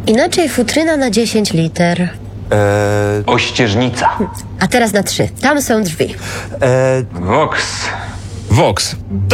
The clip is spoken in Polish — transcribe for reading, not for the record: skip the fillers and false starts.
Inaczej futryna na 10 liter. Ościeżnica. A teraz na 3. Tam są drzwi. Vox. Vox.